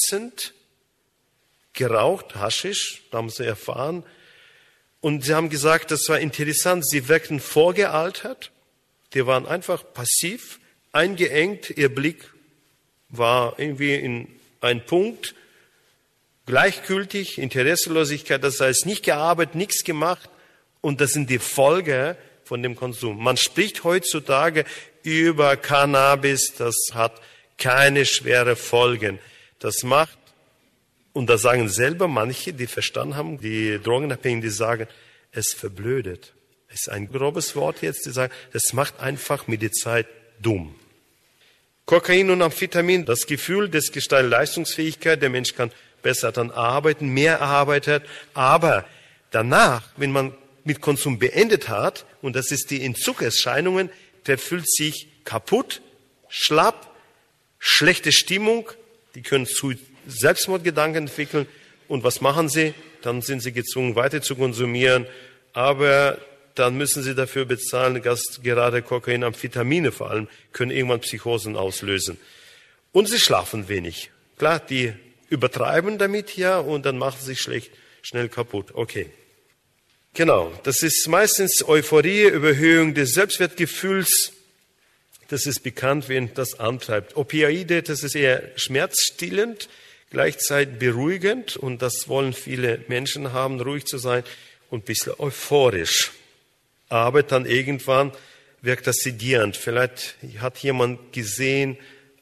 ätzend, geraucht, Haschisch, da haben sie erfahren. Und sie haben gesagt, das war interessant, sie wirkten vorgealtert, die waren einfach passiv, eingeengt, ihr Blick war irgendwie in einen Punkt, gleichgültig, Interesselosigkeit, das heißt nicht gearbeitet, nichts gemacht. Und das sind die Folgen von dem Konsum. Man spricht heutzutage über Cannabis, das hat keine schwere Folgen. Das macht, und da sagen selber manche, die verstanden haben, die Drogenabhängigen, die sagen, es verblödet. Das ist ein grobes Wort jetzt, die sagen, das macht einfach mit der Zeit dumm. Kokain und Amphetamin, das Gefühl des gesteigten Leistungsfähigkeit, der Mensch kann besser dann arbeiten, mehr arbeitet, aber danach, wenn man mit Konsum beendet hat, und das ist die Entzugserscheinungen, der fühlt sich kaputt, schlapp, schlechte Stimmung, die können zu Selbstmordgedanken entwickeln. Und was machen sie? Dann sind sie gezwungen, weiter zu konsumieren, aber dann müssen sie dafür bezahlen, dass gerade Kokain, Amphetamine vor allem, können irgendwann Psychosen auslösen. Und sie schlafen wenig. Klar, die übertreiben damit ja und dann machen sie sich schnell kaputt. Okay. Genau, das ist meistens Euphorie, Überhöhung des Selbstwertgefühls. Das ist bekannt, wen das antreibt. Opioide, das ist eher schmerzstillend, gleichzeitig beruhigend und das wollen viele Menschen haben, ruhig zu sein und ein bisschen euphorisch. Aber dann irgendwann wirkt das sedierend. Vielleicht hat jemand gesehen,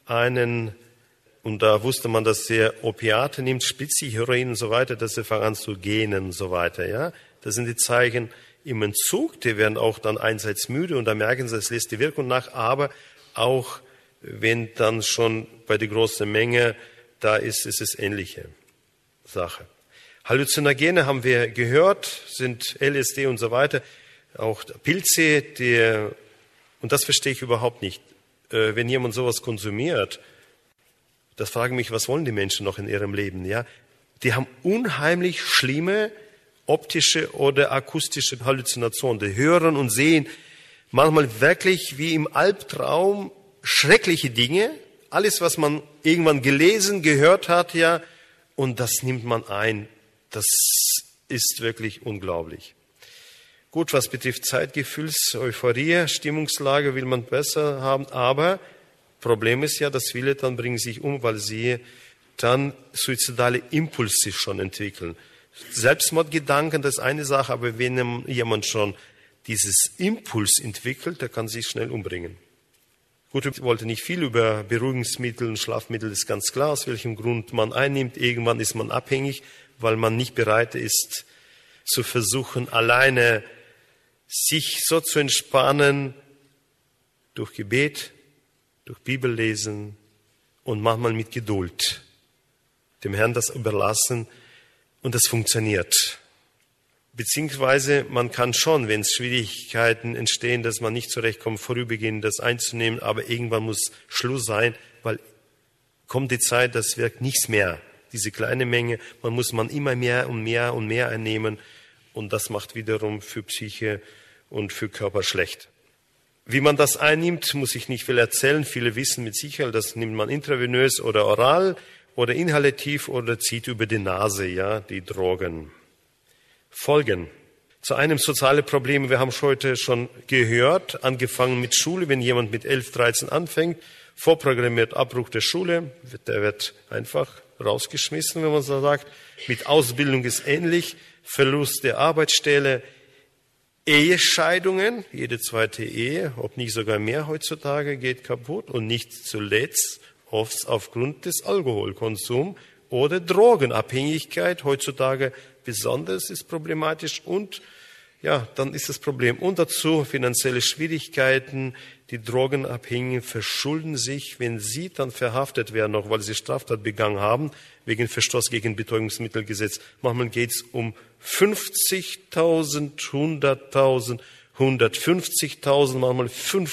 und da wusste man, dass er Opiate nimmt, Spitze, Heroin und so weiter, dass er fängt an zu gähnen und so weiter. Ja, das sind die Zeichen im Entzug. Die werden auch dann einseitig müde und da merken sie, es lässt die Wirkung nach. Aber auch wenn dann schon bei der großen Menge da ist, ist es ähnliche Sache. Halluzinogene haben wir gehört, sind LSD und so weiter. Auch Pilze, und das verstehe ich überhaupt nicht. Wenn jemand sowas konsumiert, das frage mich, was wollen die Menschen noch in ihrem Leben? Ja, die haben unheimlich schlimme optische oder akustische Halluzinationen. Die hören und sehen manchmal wirklich wie im Albtraum schreckliche Dinge. Alles, was man irgendwann gelesen, gehört hat, ja, und das nimmt man ein. Das ist wirklich unglaublich. Gut, was betrifft Zeitgefühls, Euphorie, Stimmungslage will man besser haben, aber Problem ist ja, dass viele dann bringen sich um, weil sie dann suizidale Impulse schon entwickeln. Selbstmordgedanken, das ist eine Sache, aber wenn jemand schon dieses Impuls entwickelt, der kann sich schnell umbringen. Gut, ich wollte nicht viel über Beruhigungsmittel und Schlafmittel, das ist ganz klar, aus welchem Grund man einnimmt. Irgendwann ist man abhängig, weil man nicht bereit ist, zu versuchen, alleine sich so zu entspannen, durch Gebet, durch Bibellesen und manchmal mit Geduld. Dem Herrn das überlassen und das funktioniert. Beziehungsweise man kann schon, wenn es Schwierigkeiten entstehen, dass man nicht zurechtkommt, vorübergehend das einzunehmen, aber irgendwann muss Schluss sein, weil kommt die Zeit, das wirkt nichts mehr. Diese kleine Menge, man immer mehr und mehr und mehr einnehmen und das macht wiederum für Psyche und für Körper schlecht. Wie man das einnimmt, muss ich nicht viel erzählen. Viele wissen mit Sicherheit, das nimmt man intravenös oder oral oder inhalativ oder zieht über die Nase, ja, die Drogen. Folgen. Zu einem soziale Probleme, wir haben heute schon gehört, angefangen mit Schule, wenn jemand mit 11, 13 anfängt, vorprogrammiert Abbruch der Schule, der wird einfach rausgeschmissen, wenn man so sagt. Mit Ausbildung ist ähnlich, Verlust der Arbeitsstelle, Ehescheidungen, jede zweite Ehe, ob nicht sogar mehr heutzutage, geht kaputt und nicht zuletzt oft aufgrund des Alkoholkonsums oder Drogenabhängigkeit, heutzutage besonders ist problematisch und ja, dann ist das Problem. Und dazu finanzielle Schwierigkeiten. Die Drogenabhängigen verschulden sich, wenn sie dann verhaftet werden, noch weil sie Straftat begangen haben, wegen Verstoß gegen Betäubungsmittelgesetz. Manchmal geht es um 50.000, 100.000, 150.000, manchmal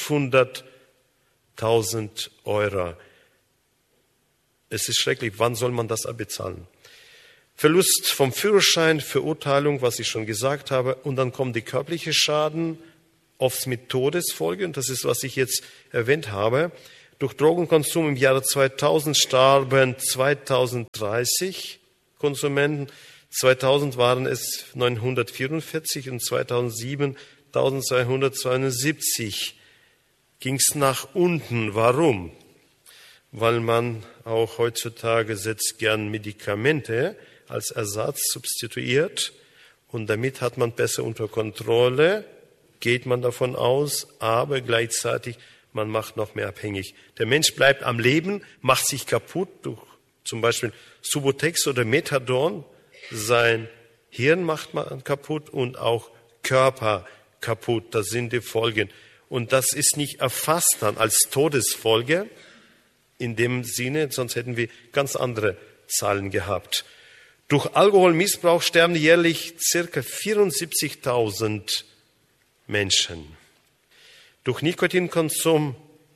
500.000 Euro. Es ist schrecklich. Wann soll man das abbezahlen? Verlust vom Führerschein, Verurteilung, was ich schon gesagt habe, und dann kommen die körperlichen Schaden, oft mit Todesfolge, und das ist, was ich jetzt erwähnt habe. Durch Drogenkonsum im Jahre 2000 starben 2030 Konsumenten. 2000 waren es 944 und 2007 1272. Ging es nach unten. Warum? Weil man auch heutzutage setzt gern Medikamente als Ersatz substituiert und damit hat man besser unter Kontrolle, geht man davon aus, aber gleichzeitig man macht noch mehr abhängig. Der Mensch bleibt am Leben, macht sich kaputt durch zum Beispiel Subutex oder Methadon. Sein Hirn macht man kaputt und auch Körper kaputt. Das sind die Folgen. Und das ist nicht erfasst dann als Todesfolge in dem Sinne, sonst hätten wir ganz andere Zahlen gehabt. Durch Alkoholmissbrauch sterben jährlich circa 74.000 Menschen. Durch Nikotinkonsum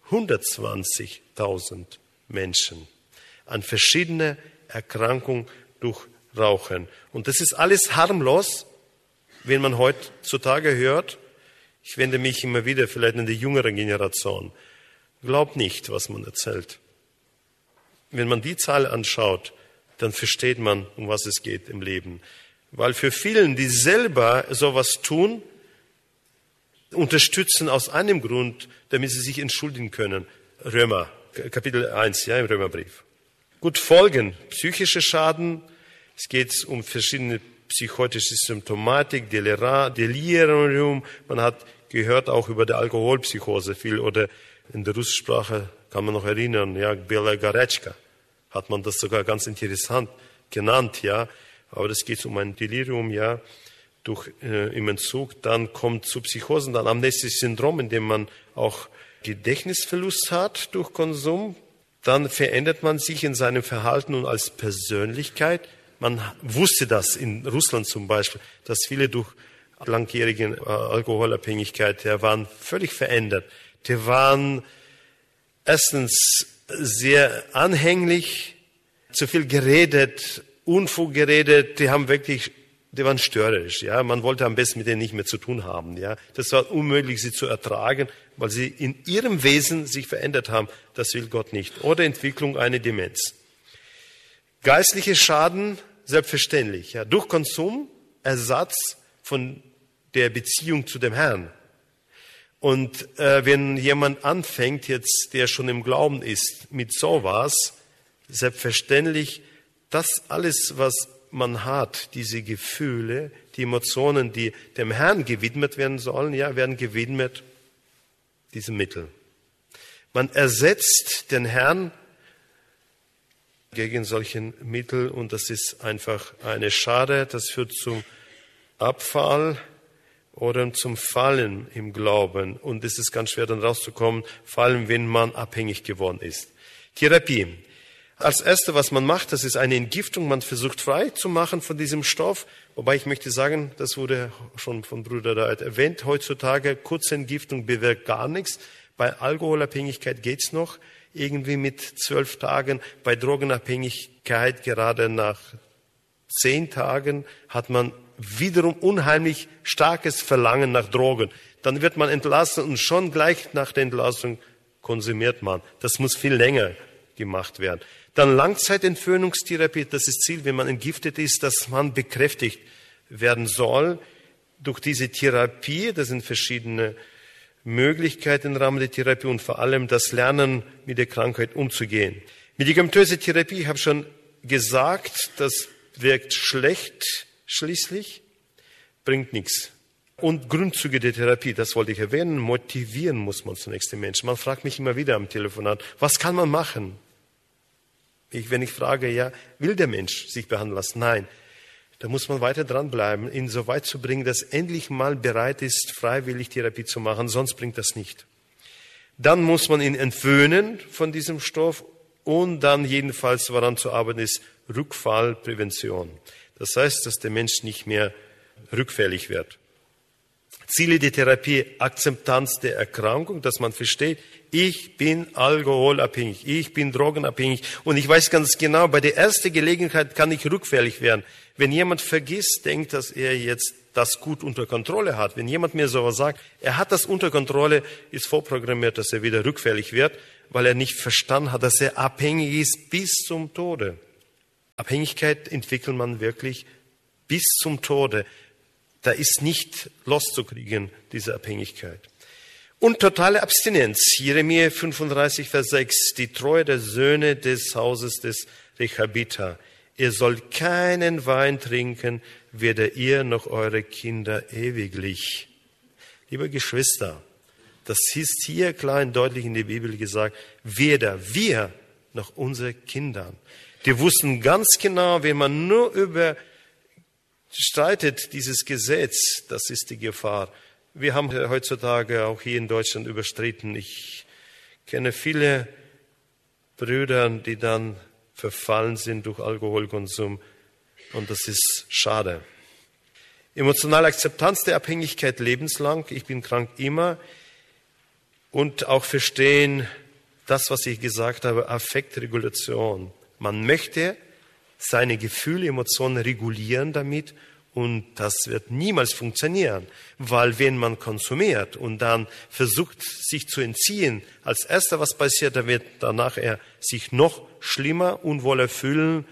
120.000 Menschen an verschiedene Erkrankungen durch Rauchen. Und das ist alles harmlos, wenn man heutzutage hört. Ich wende mich immer wieder vielleicht an die jüngere Generation. Glaubt nicht, was man erzählt. Wenn man die Zahl anschaut, dann versteht man, um was es geht im Leben. Weil für vielen, die selber sowas tun, unterstützen aus einem Grund, damit sie sich entschuldigen können. Römer, Kapitel 1, ja, im Römerbrief. Gut, Folgen, psychische Schaden. Es geht um verschiedene psychotische Symptomatik, Delirium. Man hat gehört auch über die Alkoholpsychose viel oder in der Russische kann man noch erinnern, ja, Bela Garechka hat man das sogar ganz interessant genannt, ja. Aber das geht um ein Delirium, ja. Im Entzug, dann kommt zu Psychosen, dann amnestisches Syndrom, in dem man auch Gedächtnisverlust hat durch Konsum. Dann verändert man sich in seinem Verhalten und als Persönlichkeit. Man wusste das in Russland zum Beispiel, dass viele durch langjährige Alkoholabhängigkeit, die waren völlig verändert. Die waren erstens sehr anhänglich, zu viel geredet, Unfug geredet, die waren störerisch, ja. Man wollte am besten mit denen nicht mehr zu tun haben, ja. Das war unmöglich, sie zu ertragen, weil sie in ihrem Wesen sich verändert haben. Das will Gott nicht. Oder Entwicklung einer Demenz. Geistliche Schaden, selbstverständlich, ja. Durch Konsum, Ersatz von der Beziehung zu dem Herrn. Und wenn jemand anfängt jetzt, der schon im Glauben ist, mit sowas, selbstverständlich, das alles, was man hat, diese Gefühle, die Emotionen, die dem Herrn gewidmet werden sollen, ja, werden gewidmet diesem Mittel. Man ersetzt den Herrn gegen solchen Mittel und das ist einfach eine Schade. Das führt zum Abfall oder zum Fallen im Glauben. Und es ist ganz schwer dann rauszukommen, vor allem wenn man abhängig geworden ist. Therapie. Als Erste, was man macht, das ist eine Entgiftung. Man versucht frei zu machen von diesem Stoff. Wobei ich möchte sagen, das wurde schon von Bruder David erwähnt, heutzutage kurze Entgiftung bewirkt gar nichts. Bei Alkoholabhängigkeit geht's noch irgendwie mit 12 Tagen. Bei Drogenabhängigkeit gerade nach 10 Tagen hat man wiederum unheimlich starkes Verlangen nach Drogen. Dann wird man entlassen und schon gleich nach der Entlassung konsumiert man. Das muss viel länger gemacht werden. Dann Langzeitentwöhnungstherapie, das ist Ziel, wenn man entgiftet ist, dass man bekräftigt werden soll durch diese Therapie. Das sind verschiedene Möglichkeiten im Rahmen der Therapie und vor allem das Lernen, mit der Krankheit umzugehen. Medikamentöse Therapie, ich habe schon gesagt, das wirkt schlecht schließlich, bringt nichts. Und Grundzüge der Therapie, das wollte ich erwähnen, motivieren muss man zunächst den Menschen. Man fragt mich immer wieder am Telefonat, was kann man machen? Wenn ich frage, ja, will der Mensch sich behandeln lassen? Nein. Da muss man weiter dranbleiben, ihn so weit zu bringen, dass er endlich mal bereit ist, freiwillig Therapie zu machen, sonst bringt das nicht. Dann muss man ihn entwöhnen von diesem Stoff und dann jedenfalls, woran zu arbeiten ist, Rückfallprävention. Das heißt, dass der Mensch nicht mehr rückfällig wird. Ziele der Therapie, Akzeptanz der Erkrankung, dass man versteht, ich bin alkoholabhängig, ich bin drogenabhängig und ich weiß ganz genau, bei der ersten Gelegenheit kann ich rückfällig werden. Wenn jemand vergisst, denkt, dass er jetzt das gut unter Kontrolle hat. Wenn jemand mir sowas sagt, er hat das unter Kontrolle, ist vorprogrammiert, dass er wieder rückfällig wird. weil er nicht verstanden hat, dass er abhängig ist bis zum Tode. Abhängigkeit entwickelt man wirklich bis zum Tode. Da ist nicht loszukriegen, diese Abhängigkeit. Und totale Abstinenz. Jeremia 35, Vers 6. Die Treue der Söhne des Hauses des Rechabita. Ihr sollt keinen Wein trinken, weder ihr noch eure Kinder ewiglich. Liebe Geschwister, das ist hier klar und deutlich in der Bibel gesagt, weder wir noch unsere Kinder. Die wussten ganz genau, wenn man nur überstreitet dieses Gesetz, das ist die Gefahr. Wir haben heutzutage auch hier in Deutschland überstritten. Ich kenne viele Brüder, die dann verfallen sind durch Alkoholkonsum. Und das ist schade. Emotionale Akzeptanz der Abhängigkeit lebenslang. Ich bin krank immer. Und auch verstehen, das, was ich gesagt habe, Affektregulation. Man möchte seine Gefühle, Emotionen regulieren damit. Und das wird niemals funktionieren, weil wenn man konsumiert und dann versucht, sich zu entziehen, als Erster was passiert, dann wird danach er sich noch schlimmer, unwohler fühlen,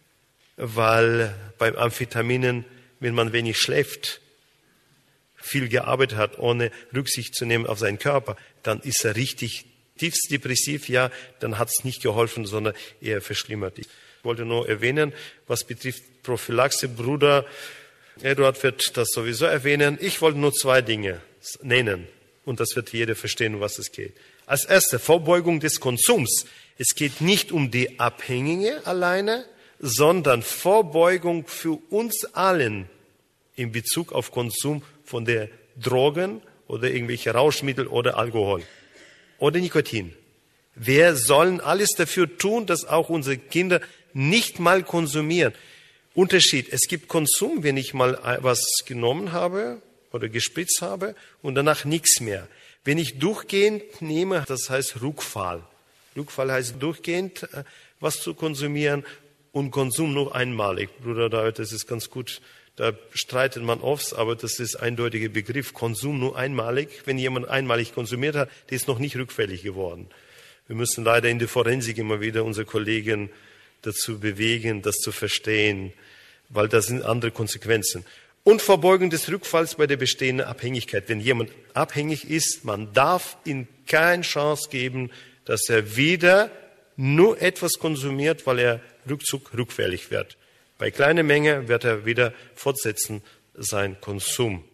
weil beim Amphetaminen, wenn man wenig schläft, viel gearbeitet hat, ohne Rücksicht zu nehmen auf seinen Körper, dann ist er richtig tiefst depressiv, ja, dann hat es nicht geholfen, sondern eher verschlimmert. Ich wollte nur erwähnen, was betrifft Prophylaxe, Bruder Eduard wird das sowieso erwähnen. Ich wollte nur 2 Dinge nennen und das wird jeder verstehen, um was es geht. Als erstes Vorbeugung des Konsums. Es geht nicht um die Abhängige alleine, sondern Vorbeugung für uns allen in Bezug auf Konsum von der Drogen oder irgendwelche Rauschmittel oder Alkohol oder Nikotin. Wir sollen alles dafür tun, dass auch unsere Kinder nicht mal konsumieren. Unterschied. Es gibt Konsum, wenn ich mal was genommen habe oder gespritzt habe und danach nichts mehr. Wenn ich durchgehend nehme, das heißt Rückfall. Rückfall heißt durchgehend was zu konsumieren und Konsum nur einmalig. Bruder David, das ist ganz gut. Da streitet man oft, aber das ist ein eindeutiger Begriff. Konsum nur einmalig. Wenn jemand einmalig konsumiert hat, der ist noch nicht rückfällig geworden. Wir müssen leider in der Forensik immer wieder unsere Kollegen dazu bewegen, das zu verstehen, weil das sind andere Konsequenzen. Und Vorbeugung des Rückfalls bei der bestehenden Abhängigkeit. Wenn jemand abhängig ist, man darf ihm keine Chance geben, dass er wieder nur etwas konsumiert, weil er rückfällig wird. Bei kleiner Menge wird er wieder fortsetzen seinen Konsum.